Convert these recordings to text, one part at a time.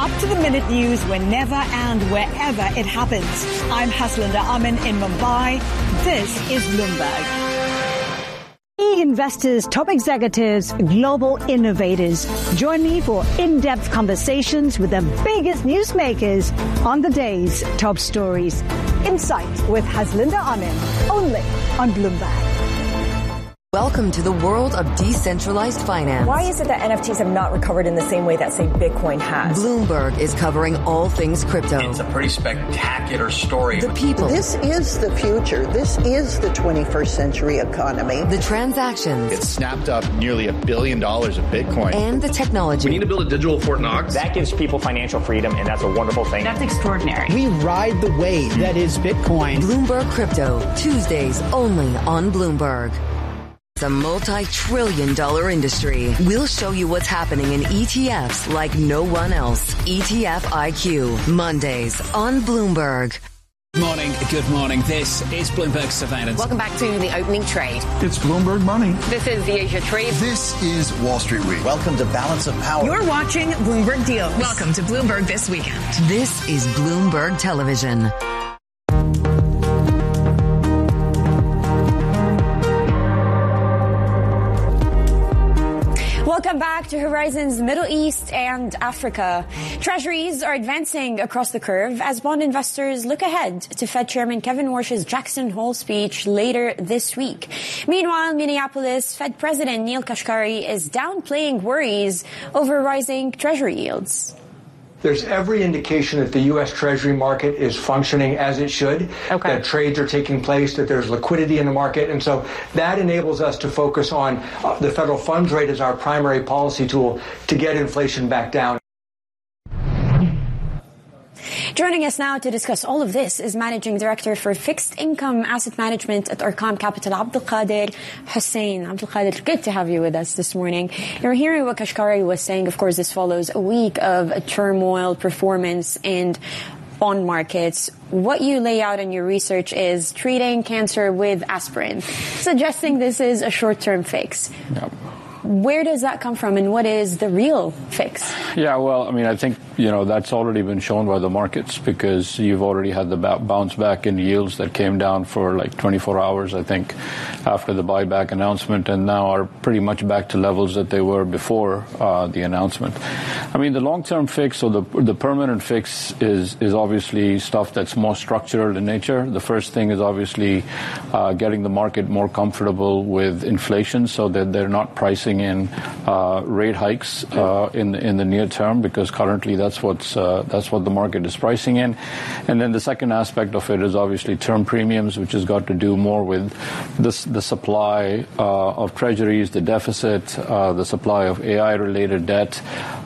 up-to-the-minute news whenever and wherever it happens. I'm Haslinda Amin in Mumbai. This is Bloomberg. Investors, top executives, global innovators. Join me for in-depth conversations with the biggest newsmakers on the day's top stories. Insight with Haslinda Amin, only on Bloomberg. Welcome to the world of decentralized finance. Why is it that NFTs have not recovered in the same way that, say, Bitcoin has? Bloomberg is covering all things crypto. It's a pretty spectacular story. The people. This is the future. This is the 21st century economy. The transactions. It snapped up nearly $1 billion of Bitcoin. And the technology. We need to build a digital Fort Knox. That gives people financial freedom, and that's a wonderful thing. That's extraordinary. We ride the wave that is Bitcoin. Bloomberg Crypto, Tuesdays only on Bloomberg. It's a multi-trillion-dollar industry. We'll show you what's happening in ETFs like no one else. ETF IQ, Mondays on Bloomberg. Good morning. This is Bloomberg Surveillance. Welcome back to the opening trade. It's Bloomberg Money. This is the Asia Trade. This is Wall Street Week. Welcome to Balance of Power. You're watching Bloomberg Deals. Welcome to Bloomberg This Weekend. This is Bloomberg Television. Welcome back to Horizons Middle East and Africa. Treasuries are advancing across the curve as bond investors look ahead to Fed Chairman Kevin Warsh's Jackson Hole speech later this week. Meanwhile, Minneapolis Fed President Neel Kashkari is downplaying worries over rising Treasury yields. There's every indication that the U.S. Treasury market is functioning as it should, that trades are taking place, that there's liquidity in the market. And so that enables us to focus on the federal funds rate as our primary policy tool to get inflation back down. Joining us now to discuss all of this is Managing Director for Fixed Income Asset Management at Arqam Capital, Abdulkader Hussain. Abdulkader, good to have you with us this morning. You're hearing what Kashkari was saying. Of course, this follows a week of turmoil, performance, and bond markets. What you lay out in your research is treating cancer with aspirin, suggesting this is a short-term fix. Yep. Where does that come from, and what is the real fix? Yeah, well, I mean, I think, that's already been shown by the markets because you've already had the bounce back in yields that came down for like 24 hours, I think, after the buyback announcement, and now are pretty much back to levels that they were before the announcement. I mean, the long-term fix or the permanent fix is obviously stuff that's more structural in nature. The first thing is obviously getting the market more comfortable with inflation so that they're not pricing in rate hikes in the near term, because currently that's what the market is pricing in. And then the second aspect of it is obviously term premiums, which has got to do more with the supply of treasuries, the deficit, the supply of AI-related debt,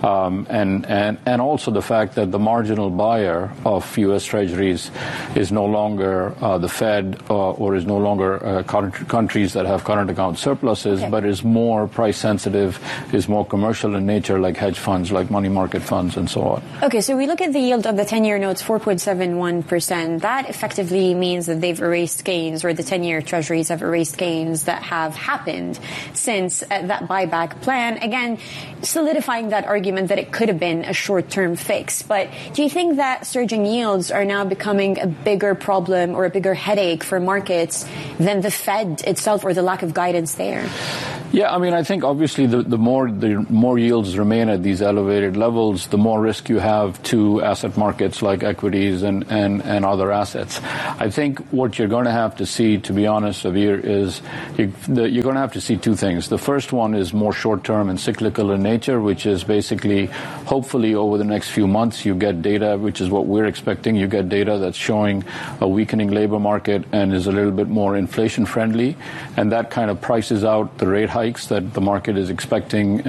and also the fact that the marginal buyer of U.S. treasuries is no longer the Fed or is no longer countries that have current account surpluses, but is more price sensitive, is more commercial in nature, like hedge funds, like money market funds, and so on. Okay, so we look at the yield of the 10-year notes, 4.71%. That effectively means that they've erased gains, or the 10-year treasuries have erased gains that have happened since that buyback plan. Again, solidifying that argument that it could have been a short-term fix. But do you think that surging yields are now becoming a bigger problem or a bigger headache for markets than the Fed itself or the lack of guidance there? Yeah, I mean, I think obviously the more yields remain at these elevated levels, the more risk you have to asset markets like equities and other assets. I think what you're going to have to see, to be honest, Savir, is you're going to have to see two things. The first one is more short-term and cyclical in nature, which is basically, hopefully over the next few months, you get data, which is what we're expecting. You get data that's showing a weakening labor market and is a little bit more inflation-friendly, and that kind of prices out the rate hikes that the market is expecting